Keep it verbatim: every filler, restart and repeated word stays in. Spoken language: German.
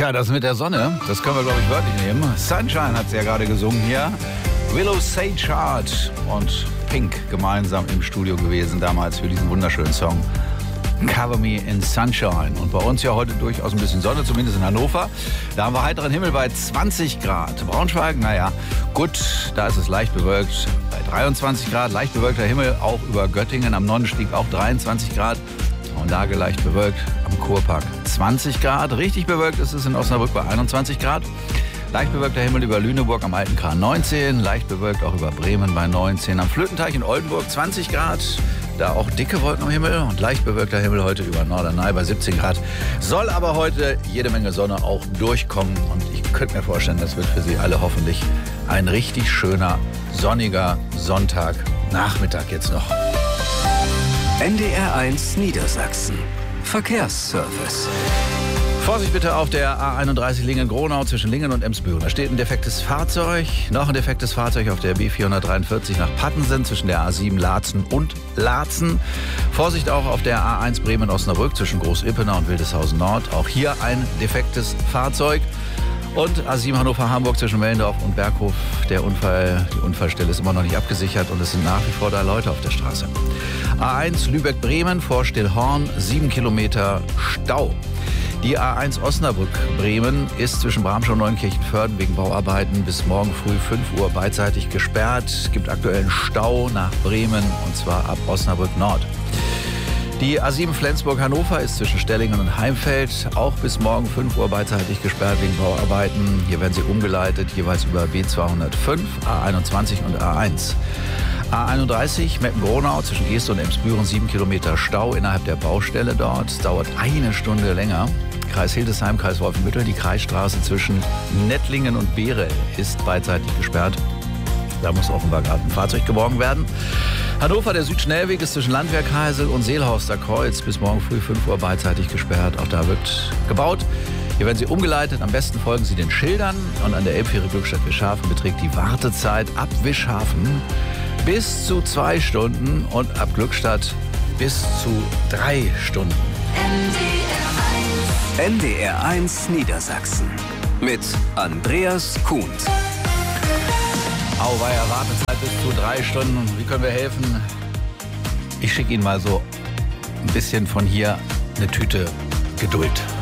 Ja, das mit der Sonne, das können wir, glaube ich, wörtlich nehmen. Sunshine hat es ja gerade gesungen hier. Willow Sage Heart und Pink gemeinsam im Studio gewesen damals für diesen wunderschönen Song Cover Me in Sunshine. Und bei uns ja heute durchaus ein bisschen Sonne, zumindest in Hannover. Da haben wir heiteren Himmel bei zwanzig Grad. Braunschweig, naja, gut, da ist es leicht bewölkt bei dreiundzwanzig Grad. Leicht bewölkter Himmel auch über Göttingen. Am Nonnenstieg auch dreiundzwanzig Grad. Und Lage leicht bewölkt am Kurpark zwanzig Grad. Richtig bewölkt ist es in Osnabrück bei einundzwanzig Grad. Leicht bewölkter Himmel über Lüneburg am Alten Kran neunzehn. Leicht bewölkt auch über Bremen bei neunzehn. Am Flötenteich in Oldenburg zwanzig Grad. Da auch dicke Wolken am Himmel und leicht bewölkter Himmel heute über Norderney bei siebzehn Grad. Soll aber heute jede Menge Sonne auch durchkommen. Und ich könnte mir vorstellen, das wird für Sie alle hoffentlich ein richtig schöner, sonniger Sonntagnachmittag jetzt noch. N D R eins Niedersachsen. Verkehrsservice. Vorsicht bitte auf der A einunddreißig Lingen-Gronau zwischen Lingen und Emsbüren. Da steht ein defektes Fahrzeug. Noch ein defektes Fahrzeug auf der B vierhundertdreiundvierzig nach Pattensen zwischen der A sieben Laatzen und Laatzen. Vorsicht auch auf der A eins Bremen-Osnabrück zwischen Groß-Ippenau und Wildeshausen Nord. Auch hier ein defektes Fahrzeug. Und A sieben Hannover-Hamburg zwischen Mellendorf und Berghof. Der Unfall, die Unfallstelle ist immer noch nicht abgesichert und es sind nach wie vor da Leute auf der Straße. A eins Lübeck-Bremen vor Stillhorn, sieben Kilometer Stau. Die A eins Osnabrück-Bremen ist zwischen Bramschau und Neunkirchen-Vörden wegen Bauarbeiten bis morgen früh fünf Uhr beidseitig gesperrt. Es gibt aktuellen Stau nach Bremen und zwar ab Osnabrück Nord. Die A sieben Flensburg-Hannover ist zwischen Stellingen und Heimfeld auch bis morgen fünf Uhr beidseitig gesperrt wegen Bauarbeiten. Hier werden sie umgeleitet, jeweils über B zweihundertfünf, A einundzwanzig und A eins. A einunddreißig Meppen-Gronau zwischen Geest und Emsbüren, sieben Kilometer Stau innerhalb der Baustelle dort. Es dauert eine Stunde länger. Kreis Hildesheim, Kreis Wolfenbüttel, die Kreisstraße zwischen Nettlingen und Behrel ist beidseitig gesperrt. Da muss offenbar gerade ein Fahrzeug geborgen werden. Hannover, der Südschnellweg ist zwischen Landwehrkreisel und Seelhorster Kreuz bis morgen früh fünf Uhr beidseitig gesperrt. Auch da wird gebaut. Hier werden Sie umgeleitet. Am besten folgen Sie den Schildern. Und an der Elbfähre Glückstadt Wischhafen beträgt die Wartezeit ab Wischhafen bis zu zwei Stunden und ab Glückstadt bis zu drei Stunden. N D R eins Niedersachsen mit Andreas Kuhns. Auweia, Wartezeit bis zu drei Stunden. Wie können wir helfen? Ich schicke Ihnen mal so ein bisschen von hier eine Tüte Geduld.